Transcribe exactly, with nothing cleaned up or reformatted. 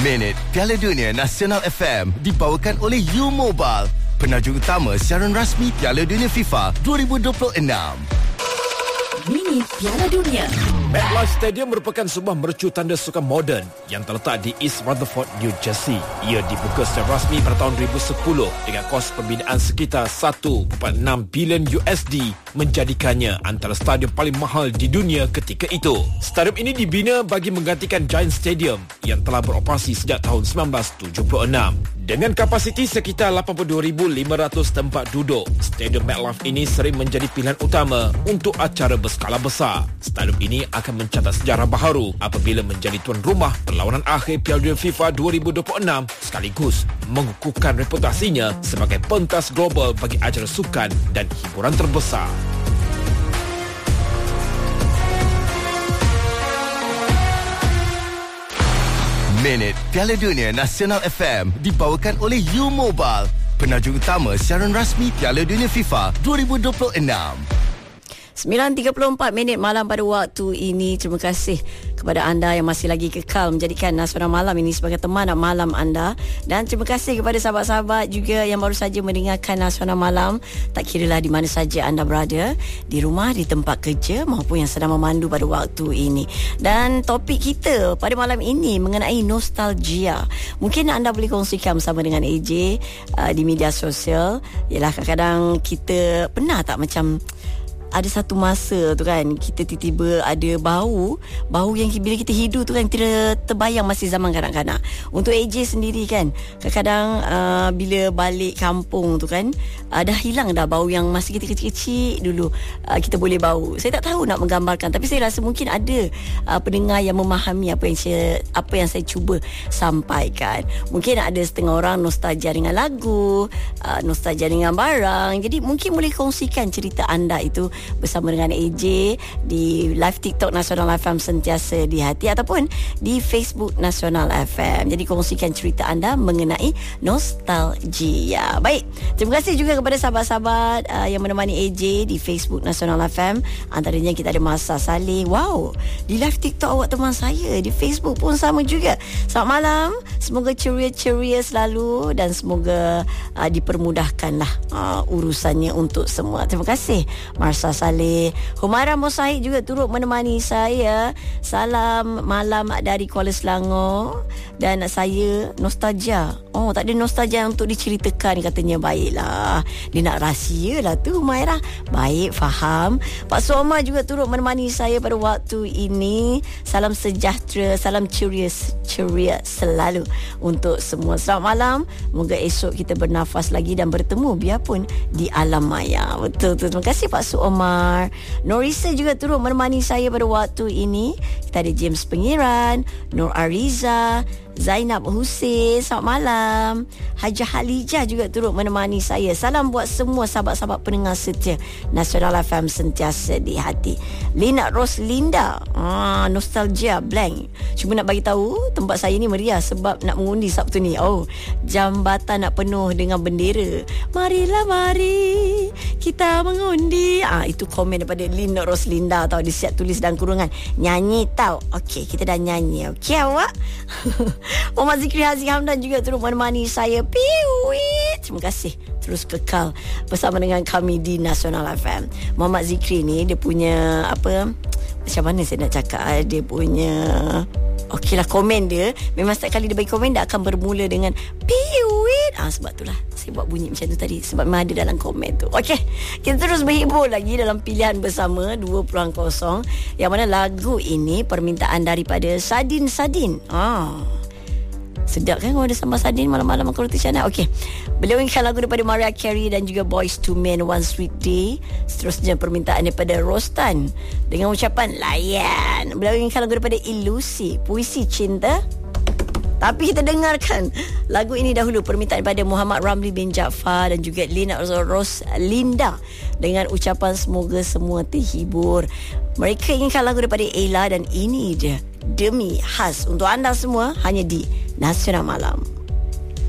Minit Piala Dunia Nasional F M dibawakan oleh U Mobile, penajuk utama siaran rasmi Piala Dunia FIFA dua ribu dua puluh enam. Minit Piala Dunia. MetLife Stadium merupakan sebuah mercu tanda sukan moden yang terletak di East Rutherford, New Jersey. Ia dibuka secara rasmi pada tahun dua ribu sepuluh dengan kos pembinaan sekitar satu perpuluhan enam bilion U S D, menjadikannya antara stadium paling mahal di dunia ketika itu. Stadium ini dibina bagi menggantikan Giant Stadium yang telah beroperasi sejak tahun sembilan belas tujuh puluh enam. Dengan kapasiti sekitar lapan puluh dua ribu lima ratus tempat duduk, Stadium MetLife ini sering menjadi pilihan utama untuk acara berskala besar. Stadium ini akan mencatat sejarah baharu apabila menjadi tuan rumah perlawanan akhir Piala Dunia FIFA dua ribu dua puluh enam, sekaligus mengukuhkan reputasinya sebagai pentas global bagi acara sukan dan hiburan terbesar. Minit Piala Dunia Nasional F M dibawakan oleh U Mobile, penajuk utama siaran rasmi Piala Dunia FIFA dua ribu dua puluh enam. sembilan tiga puluh empat minit malam pada waktu ini. Terima kasih kepada anda yang masih lagi kekal menjadikan Nasional Malam ini sebagai teman malam anda. Dan terima kasih kepada sahabat-sahabat juga yang baru saja mendengarkan Nasional Malam. Tak kiralah di mana saja anda berada, di rumah, di tempat kerja maupun yang sedang memandu pada waktu ini. Dan topik kita pada malam ini mengenai nostalgia. Mungkin anda boleh kongsikan bersama dengan A J uh, di media sosial. Ialah kadang-kadang kita pernah tak macam ada satu masa tu kan, kita tiba-tiba ada bau Bau yang bila kita hidu tu kan, kita terbayang masih zaman kanak-kanak. Untuk A J sendiri kan, kadang-kadang uh, bila balik kampung tu kan, uh, dah hilang dah bau yang masa kita kecil-kecil dulu uh, kita boleh bau. Saya tak tahu nak menggambarkan, tapi saya rasa mungkin ada uh, pendengar yang memahami apa yang saya, apa yang saya cuba sampaikan. Mungkin ada setengah orang nostalgia dengan lagu, uh, nostalgia dengan barang. Jadi mungkin boleh kongsikan cerita anda itu bersama dengan A J di live TikTok Nasional F M sentiasa di hati, ataupun di Facebook Nasional F M. Jadi kongsikan cerita anda mengenai nostalgia. Baik, terima kasih juga kepada sahabat-sahabat uh, yang menemani A J di Facebook Nasional F M. Antaranya kita ada Masa Saleh. Wow, di live TikTok awak teman saya, di Facebook pun sama juga. Selamat malam, semoga ceria-ceria selalu dan semoga uh, dipermudahkanlah uh, urusannya untuk semua. Terima kasih Masa Saleh. Humaira Mosaik juga turut menemani saya. Salam malam dari Kuala Selangor. Dan saya nostalgia. Oh, tak ada nostalgia untuk diceritakan katanya. Baiklah, dia nak rahsia lah tu Humaira. Baik, faham. Pak Suomar juga turut menemani saya pada waktu ini. Salam sejahtera, salam ceria ceria selalu untuk semua. Selamat malam. Moga esok kita bernafas lagi dan bertemu biarpun di alam maya. Betul tu. Terima kasih Pak Suomar. Norisa juga turut menemani saya pada waktu ini. Kita ada James Pengiran, Nur Ariza, Zainab Hussein. Selamat malam. Hajah Halijah juga turut menemani saya. Salam buat semua sahabat-sahabat pendengar setia Nasional F M sentiasa di hati. Lina Roslinda, ah, nostalgia blank. Cuma nak bagi tahu tempat saya ni meriah sebab nak mengundi Sabtu ni. Oh, jambatan nak penuh dengan bendera. Marilah mari kita mengundi. Ah, itu komen daripada Lina Roslinda tau. Dia siap tulis dalam kurungan nyanyi tau. Okey, kita dah nyanyi. Okey awak. Muhammad Zikri Haziq Hamdan juga turut menemani saya. Piwit. Terima kasih terus kekal bersama dengan kami di Nasional F M. Muhammad Zikri ni dia punya apa, macam mana saya nak cakap, dia punya okeylah komen dia memang setiap kali dia bagi komen dia akan bermula dengan piwit. Ah, sebab itulah saya buat bunyi macam tu tadi, sebab memang ada dalam komen tu. Okey, kita terus berhibur lagi dalam pilihan bersama dua puluh kosong, yang mana lagu ini permintaan daripada Sadin Sadin. Ah, sedap kan kalau ada sambal sardin malam-malam makan roti canai. Okey, beliau inginkan lagu daripada Mariah Carey dan juga Boyz two Men, One Sweet Day. Seterusnya permintaan daripada Rostan dengan ucapan layan. Beliau inginkan lagu daripada Ilusi, Puisi Cinta. Tapi kita dengarkan lagu ini dahulu, permintaan daripada Muhammad Ramli bin Jaafar dan juga Lina Roslinda dengan ucapan semoga semua terhibur. Mereka inginkan lagu daripada Ella dan ini dia Demi Khas untuk anda semua hanya di Nasional Malam.